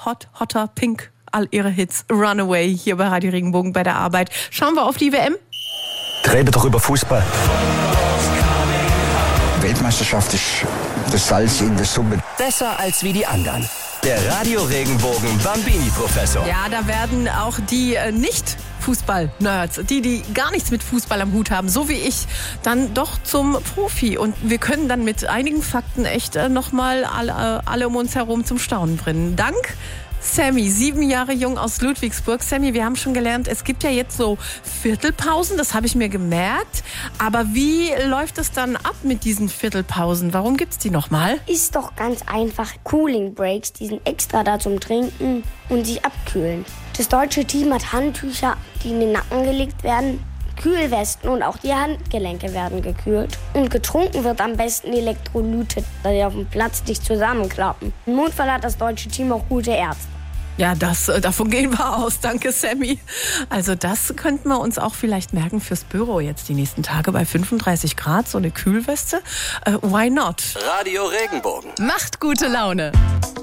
Hotter, Pink, all ihre Hits. Runaway hier bei Radio Regenbogen bei der Arbeit. Schauen wir auf die WM. Rede doch über Fußball. Weltmeisterschaft ist das Salz in der Suppe. Besser als wie die anderen. Der Radio Regenbogen Bambini-Professor. Ja, da werden auch die Nicht-Fußball-Nerds, die gar nichts mit Fußball am Hut haben, so wie ich, dann doch zum Profi. Und wir können dann mit einigen Fakten echt nochmal alle um uns herum zum Staunen bringen. Dank Sammy, 7 Jahre jung aus Ludwigsburg. Sammy, wir haben schon gelernt, es gibt ja jetzt so Viertelpausen, das habe ich mir gemerkt. Aber wie läuft es dann ab mit diesen Viertelpausen? Warum gibt es die nochmal? Ist doch ganz einfach. Cooling Breaks, die sind extra da zum Trinken und sich abkühlen. Das deutsche Team hat Handtücher, die in den Nacken gelegt werden, Kühlwesten und auch die Handgelenke werden gekühlt. Und getrunken wird am besten Elektrolyte, da die auf dem Platz nicht zusammenklappen. Im Notfall hat das deutsche Team auch gute Ärzte. Ja, davon gehen wir aus. Danke, Sammy. Also das könnten wir uns auch vielleicht merken fürs Büro jetzt die nächsten Tage bei 35 Grad, so eine Kühlweste. Why not? Radio Regenbogen. Macht gute Laune.